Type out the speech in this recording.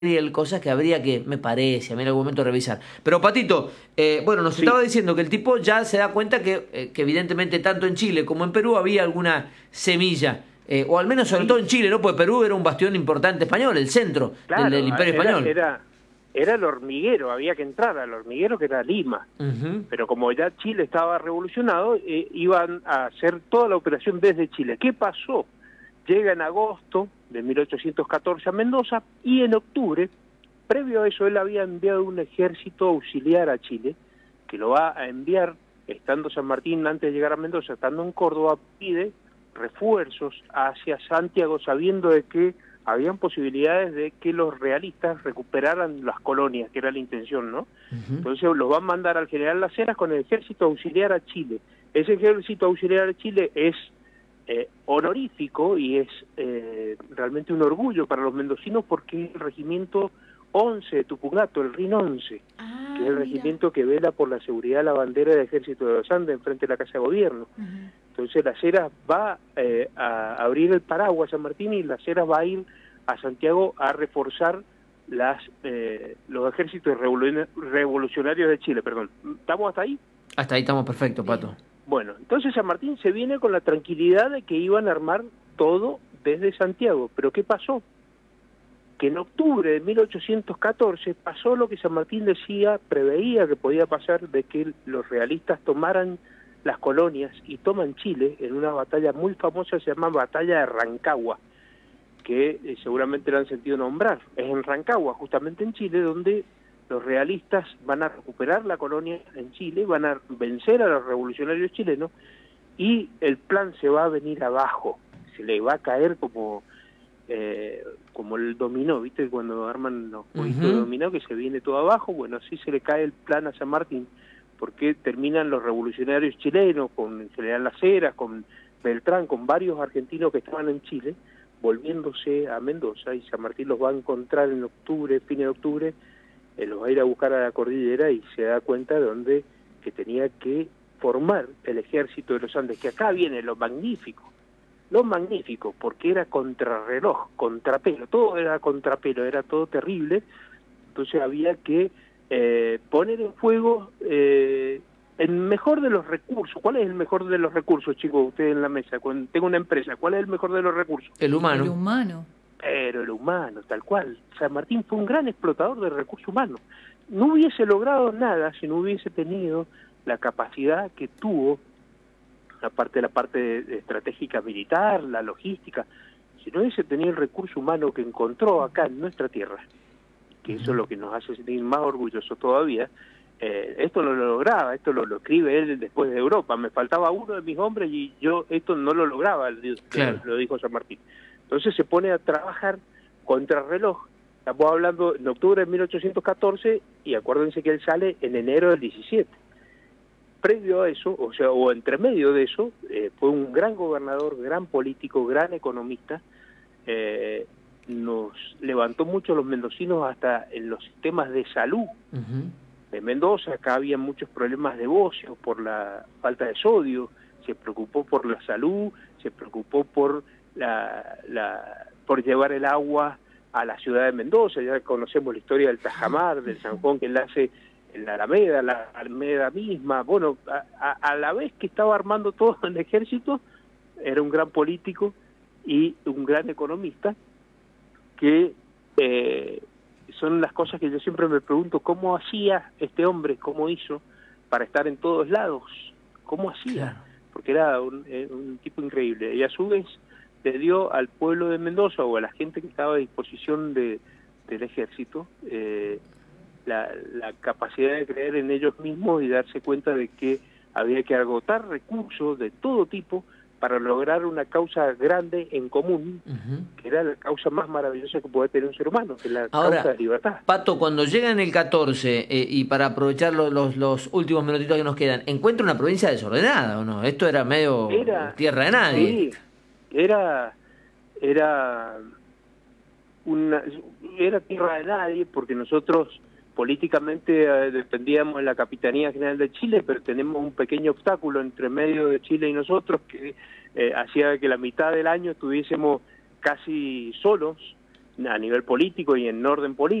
cosas que habría que, me parece, a mí en algún momento revisar. Pero Patito, bueno, nos Sí, estaba diciendo que el tipo ya se da cuenta que evidentemente tanto en Chile como en Perú había alguna semilla, o al menos sobre todo sí, en Chile, ¿no? Porque Perú era un bastión importante español, el centro del claro, Imperio Español. era el hormiguero, había que entrar al hormiguero que era Lima. Ujú. Pero como ya Chile estaba revolucionado, iban a hacer toda la operación desde Chile. ¿Qué pasó? Llega en agosto de 1814 a Mendoza y en octubre, previo a eso, él había enviado un ejército auxiliar a Chile, que lo va a enviar, estando San Martín antes de llegar a Mendoza, estando en Córdoba, pide refuerzos hacia Santiago, sabiendo de que habían posibilidades de que los realistas recuperaran las colonias, que era la intención, ¿no? Ujú. Entonces los van a mandar al general Las Heras con el ejército auxiliar a Chile. Ese ejército auxiliar a Chile es honorífico y es realmente un orgullo para los mendocinos porque es el regimiento 11 de Tupungato, el RIN 11, que es Ah, el mira. regimiento que vela por la seguridad de la bandera del ejército de los Andes enfrente de la Casa de Gobierno. Ujú. Entonces Las Heras va a abrir el paraguas a San Martín y Las Heras va a ir a Santiago a reforzar los ejércitos revolucionarios de Chile, perdón. ¿Estamos hasta ahí? Hasta ahí estamos perfectos, Pato. Bien. Bueno, entonces San Martín se viene con la tranquilidad de que iban a armar todo desde Santiago. Pero ¿qué pasó? Que en octubre de 1814 pasó lo que San Martín decía, preveía que podía pasar, de que los realistas tomaran las colonias y toman Chile en una batalla muy famosa, se llama Batalla de Rancagua, que seguramente la han sentido nombrar. Es en Rancagua, justamente en Chile, donde los realistas van a recuperar la colonia en Chile, van a vencer a los revolucionarios chilenos y el plan se va a venir abajo, se le va a caer como el dominó, ¿viste? Cuando arman los jueguitos de Ujú. dominó, que se viene todo abajo, bueno, así se le cae el plan a San Martín, porque terminan los revolucionarios chilenos, con el general Las Heras, con Beltrán, con varios argentinos que estaban en Chile, volviéndose a Mendoza, y San Martín los va a encontrar en octubre, fin de octubre, los va a ir a buscar a la cordillera y se da cuenta de donde que tenía que formar el ejército de los Andes, que acá viene lo magnífico, porque era contrarreloj, contrapelo, todo era contrapelo, era todo terrible, entonces había que poner en juego el mejor de los recursos. ¿Cuál es el mejor de los recursos, chicos, ustedes en la mesa? Cuando tengo una empresa, ¿cuál es el mejor de los recursos? El El humano. humano. Pero el humano, tal cual. San Martín fue un gran explotador de recursos humanos. No hubiese logrado nada si no hubiese tenido la capacidad que tuvo, aparte de la parte estratégica militar, la logística, si no hubiese tenido el recurso humano que encontró acá en nuestra tierra, que eso es lo que nos hace sentir más orgullosos todavía. Esto no lo lograba, esto lo escribe él después de Europa. Me faltaba uno de mis hombres y yo esto no lo lograba, Claro. lo dijo San Martín. Entonces se pone a trabajar contrarreloj. Estamos hablando en octubre de 1814 y acuérdense que él sale en enero del 17. Previo a eso, o sea, o entre medio de eso, fue un gran gobernador, gran político, gran economista. Nos levantó mucho a los mendocinos hasta en los sistemas de salud Ujú. de Mendoza. Acá había muchos problemas de bocio por la falta de sodio, se preocupó por la salud, se preocupó por por llevar el agua a la ciudad de Mendoza. Ya conocemos la historia del Tajamar, del San Juan, que él hace en la Alameda misma. Bueno, a la vez que estaba armando todo el ejército, era un gran político y un gran economista, que son las cosas que yo siempre me pregunto: ¿cómo hacía este hombre? ¿Cómo hizo para estar en todos lados? ¿Cómo hacía? Claro. Porque era un tipo increíble. Y a su vez le dio al pueblo de Mendoza, o a la gente que estaba a disposición del ejército, la capacidad de creer en ellos mismos y darse cuenta de que había que agotar recursos de todo tipo para lograr una causa grande en común, Ujú. que era la causa más maravillosa que puede tener un ser humano, que es la causa Ahora, de libertad. Pato, cuando llega en el 14, y para aprovechar los últimos minutitos que nos quedan, ¿encuentra una provincia desordenada o no? Esto era medio Era, tierra de nadie. sí, era, era una, era tierra de nadie, porque nosotros políticamente dependíamos de la Capitanía General de Chile, pero tenemos un pequeño obstáculo entre medio de Chile y nosotros que hacía que la mitad del año estuviésemos casi solos, a nivel político y en orden político.